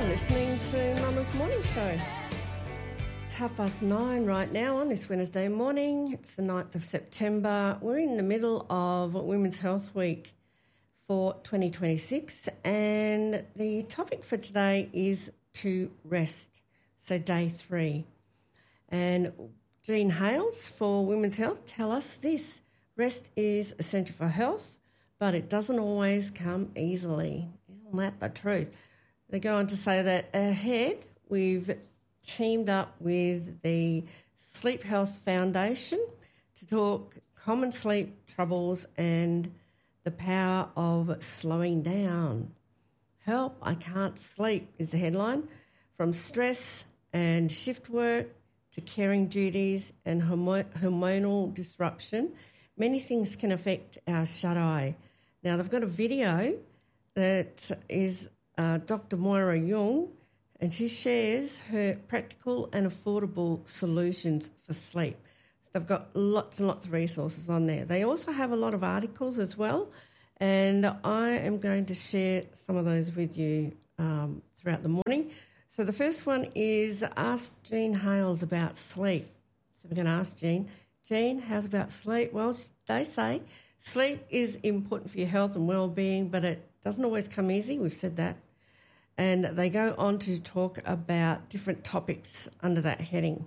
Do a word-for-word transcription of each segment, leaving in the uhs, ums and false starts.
You're listening to Mama's Morning Show. It's half past nine right now on this Wednesday morning. It's the ninth of September. We're in the middle of Women's Health Week for twenty twenty-six, and the topic for today is to rest, so day three. And Jean Hales for Women's Health tell us this: rest is essential for health, but it doesn't always come easily. Isn't that the truth? They go on to say that ahead we've teamed up with the Sleep Health Foundation to talk common sleep troubles and the power of slowing down. Help, I can't sleep is the headline. From stress and shift work to caring duties and hormo- hormonal disruption, many things can affect our shut-eye. Now, they've got a video that is uh, Doctor Moira Young, and she shares her practical and affordable solutions for sleep. So they've got lots and lots of resources on there. They also have a lot of articles as well, and I am going to share some of those with you um, throughout the morning. So the first one is Ask Jean Hales about sleep. So we're going to ask Jean, Jean, how's about sleep? Well, they say sleep is important for your health and well-being, but it doesn't always come easy. We've said that. And they go on to talk about different topics under that heading.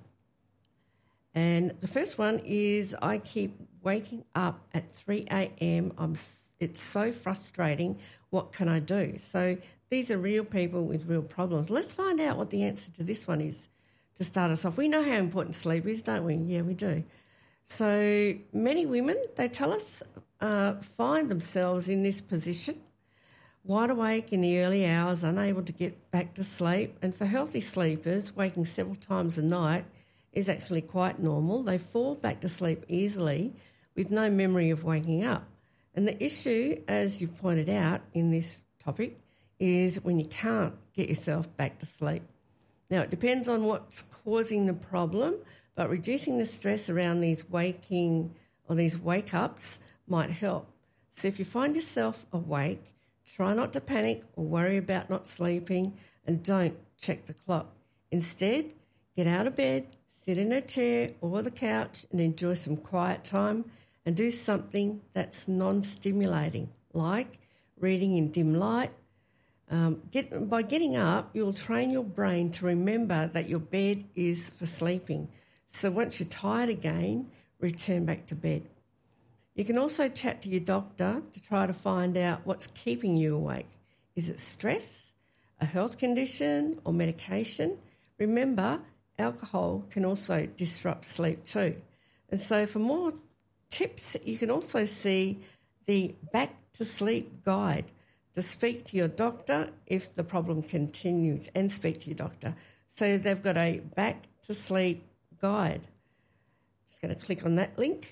And the first one is I keep waking up at three a.m. I'm, it's so frustrating. What can I do? So these are real people with real problems. Let's find out what the answer to this one is to start us off. We know how important sleep is, don't we? Yeah, we do. So many women, they tell us, uh, find themselves in this position, wide awake in the early hours, unable to get back to sleep. And for healthy sleepers, waking several times a night is actually quite normal. They fall back to sleep easily with no memory of waking up. And the issue, as you've pointed out in this topic, is when you can't get yourself back to sleep. Now, it depends on what's causing the problem, but reducing the stress around these waking or these wake-ups might help. So if you find yourself awake, try not to panic or worry about not sleeping, and don't check the clock. Instead, get out of bed, sit in a chair or the couch and enjoy some quiet time and do something that's non-stimulating, like reading in dim light. Um, get, by getting up, you'll train your brain to remember that your bed is for sleeping. So once you're tired again, return back to bed. You can also chat to your doctor to try to find out what's keeping you awake. Is it stress, a health condition, or medication? Remember, alcohol can also disrupt sleep too. And so for more tips, you can also see the Back to Sleep Guide to speak to your doctor if the problem continues, and speak to your doctor. So they've got a Back to Sleep Guide. Just going to click on that link.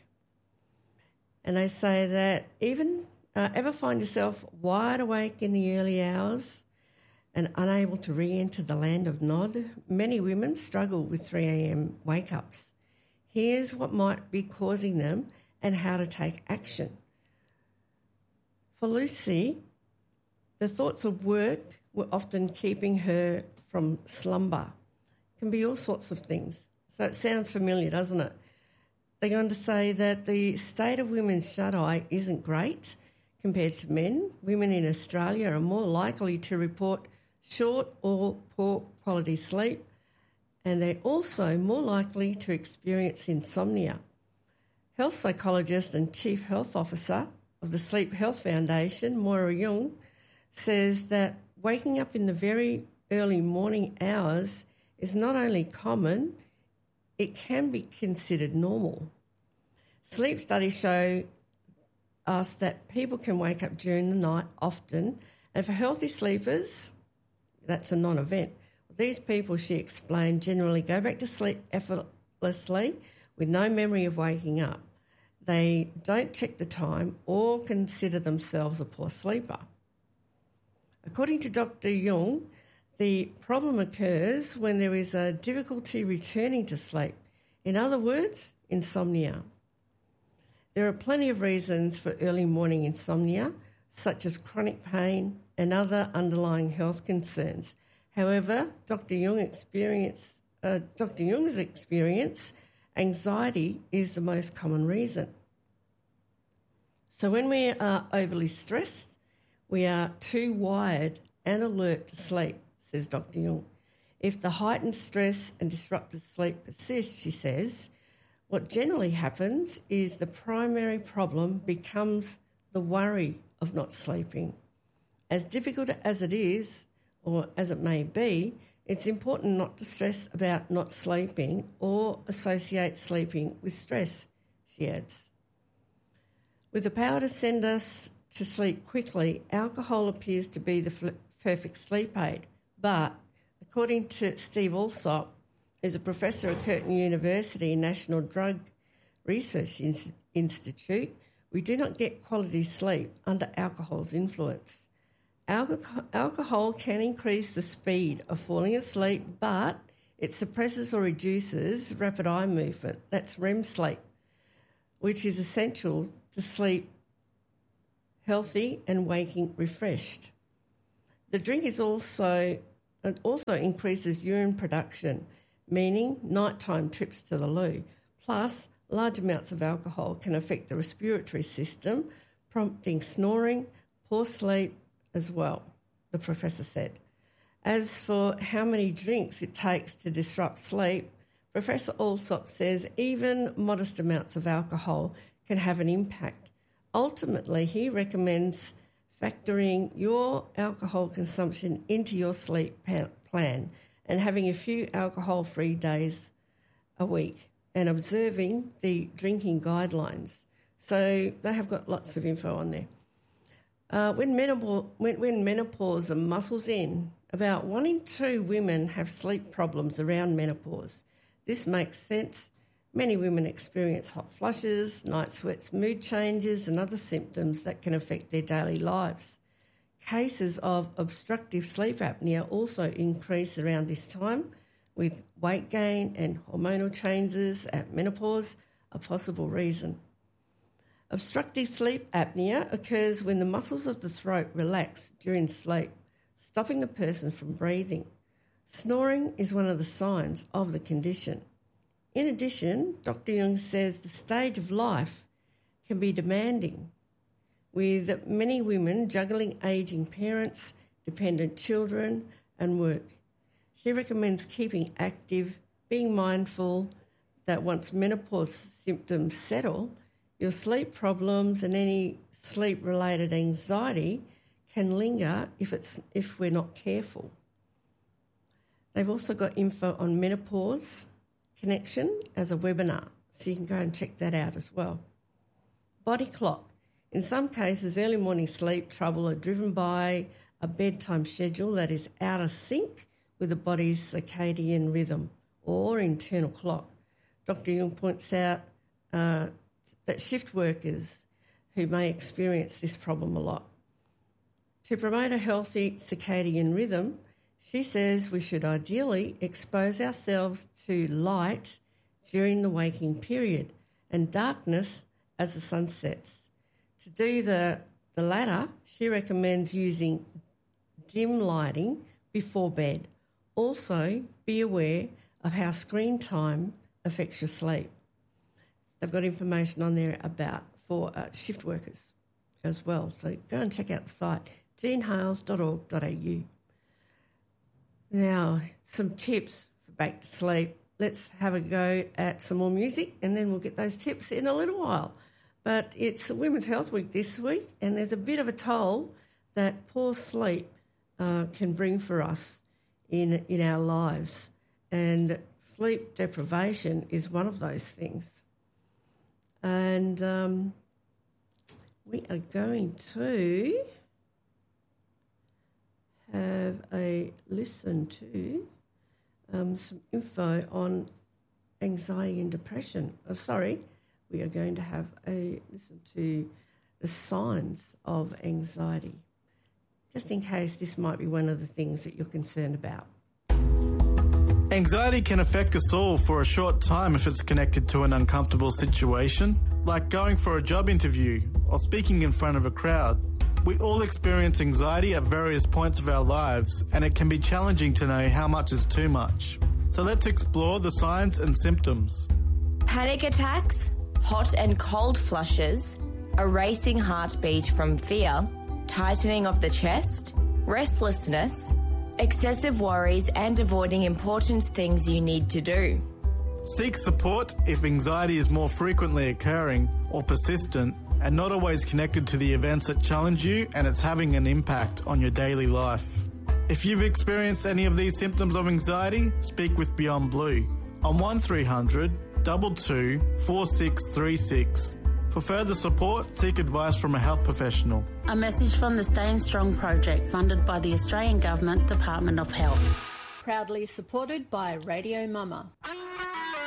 And they say that even uh, ever find yourself wide awake in the early hours and unable to re-enter the land of Nod? Many women struggle with three a.m. wake-ups. Here's what might be causing them and how to take action. For Lucy, the thoughts of work were often keeping her from slumber. It can be all sorts of things. So it sounds familiar, doesn't it? They're going to say that the state of women's shut-eye isn't great compared to men. Women in Australia are more likely to report short or poor quality sleep, and they're also more likely to experience insomnia. Health psychologist and chief health officer of the Sleep Health Foundation, Moira Young, says that waking up in the very early morning hours is not only common, it can be considered normal. Sleep studies show us that people can wake up during the night often, and for healthy sleepers, that's a non-event. These people, she explained, generally go back to sleep effortlessly with no memory of waking up. They don't check the time or consider themselves a poor sleeper. According to Doctor Young, the problem occurs when there is a difficulty returning to sleep. In other words, insomnia. There are plenty of reasons for early morning insomnia, such as chronic pain and other underlying health concerns. However, Doctor Jung experience, uh, Doctor Jung's experience, anxiety is the most common reason. So when we are overly stressed, we are too wired and alert to sleep, says Doctor Jung. If the heightened stress and disrupted sleep persist, she says, what generally happens is the primary problem becomes the worry of not sleeping. As difficult as it is, or as it may be, it's important not to stress about not sleeping or associate sleeping with stress, she adds. With the power to send us to sleep quickly, alcohol appears to be the fl- perfect sleep aid. But according to Steve Alsop, who's a professor at Curtin University National Drug Research Institute, we do not get quality sleep under alcohol's influence. Alcohol can increase the speed of falling asleep, but it suppresses or reduces rapid eye movement. That's R E M sleep, which is essential to sleep healthy and waking refreshed. The drink is also it also increases urine production, meaning nighttime trips to the loo. Plus, large amounts of alcohol can affect the respiratory system, prompting snoring, poor sleep as well, the professor said. As for how many drinks it takes to disrupt sleep, Professor Alsop says even modest amounts of alcohol can have an impact. Ultimately, he recommends factoring your alcohol consumption into your sleep plan and having a few alcohol-free days a week and observing the drinking guidelines. So they have got lots of info on there. Uh, when, menopause, when, when menopause and muscles in, about one in two women have sleep problems around menopause. This makes sense. Many women experience hot flushes, night sweats, mood changes and other symptoms that can affect their daily lives. Cases of obstructive sleep apnea also increase around this time, with weight gain and hormonal changes at menopause a possible reason. Obstructive sleep apnea occurs when the muscles of the throat relax during sleep, stopping the person from breathing. Snoring is one of the signs of the condition. In addition, Doctor Jung says the stage of life can be demanding, with many women juggling ageing parents, dependent children and work. She recommends keeping active, being mindful that once menopause symptoms settle, your sleep problems and any sleep-related anxiety can linger if it's if we're not careful. They've also got info on menopause connection as a webinar, so you can go and check that out as well. Body clock. In some cases, early morning sleep trouble are driven by a bedtime schedule that is out of sync with the body's circadian rhythm or internal clock. Doctor Jung points out uh, that shift workers who may experience this problem a lot. To promote a healthy circadian rhythm, she says we should ideally expose ourselves to light during the waking period and darkness as the sun sets. To do the, the latter, she recommends using dim lighting before bed. Also, be aware of how screen time affects your sleep. They've got information on there about for uh, shift workers as well. So go and check out the site, jean hales dot org dot a u. Now, some tips for back to sleep. Let's have a go at some more music and then we'll get those tips in a little while. But it's Women's Health Week this week and there's a bit of a toll that poor sleep uh, can bring for us in, in our lives. And sleep deprivation is one of those things. And um, we are going to have a listen to um, some info on anxiety and depression. Oh, sorry, we are going to have a listen to the signs of anxiety, just in case this might be one of the things that you're concerned about. Anxiety can affect us all for a short time if it's connected to an uncomfortable situation, like going for a job interview or speaking in front of a crowd. We all experience anxiety at various points of our lives, and it can be challenging to know how much is too much. So let's explore the signs and symptoms. Panic attacks, hot and cold flushes, a racing heartbeat from fear, tightening of the chest, restlessness, excessive worries and avoiding important things you need to do. Seek support if anxiety is more frequently occurring or persistent and not always connected to the events that challenge you and it's having an impact on your daily life. If you've experienced any of these symptoms of anxiety, speak with Beyond Blue on one three hundred, two two, four six three six. For further support, seek advice from a health professional. A message from the Staying Strong project funded by the Australian Government Department of Health. Proudly supported by Radio Mama.